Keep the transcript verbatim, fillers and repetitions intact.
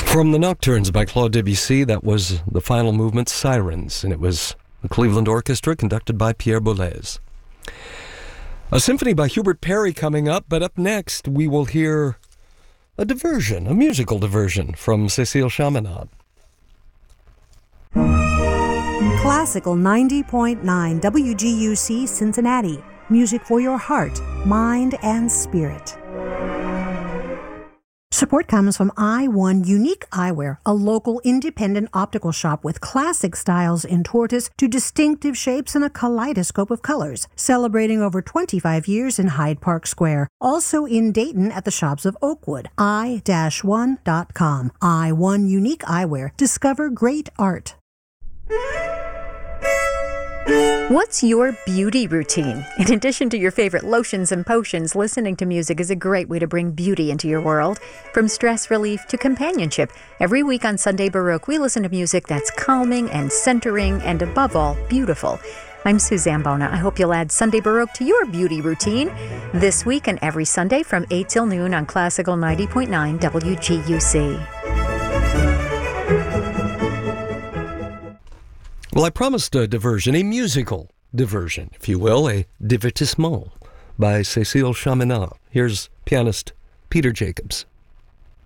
From the Nocturnes by Claude Debussy, that was the final movement, Sirens, and it was the Cleveland Orchestra conducted by Pierre Boulez. A symphony by Hubert Parry coming up, but up next we will hear a diversion, a musical diversion from Cécile Chaminade. Classical ninety point nine W G U C Cincinnati. Music for your heart, mind, and spirit. Support comes from I one Unique Eyewear, a local independent optical shop with classic styles in tortoise to distinctive shapes and a kaleidoscope of colors, celebrating over twenty-five years in Hyde Park Square. Also in Dayton at the shops of Oakwood. i one dot com. I one Unique Eyewear. Discover great art. What's your beauty routine? In addition to your favorite lotions and potions, listening to music is a great way to bring beauty into your world. From stress relief to companionship, every week on Sunday Baroque, we listen to music that's calming and centering and, above all, beautiful. I'm Suzanne Bona. I hope you'll add Sunday Baroque to your beauty routine this week and every Sunday from eight till noon on Classical ninety point nine W G U C. Well, I promised a diversion, a musical diversion, if you will, a divertissement by Cécile Chaminade. Here's pianist Peter Jacobs.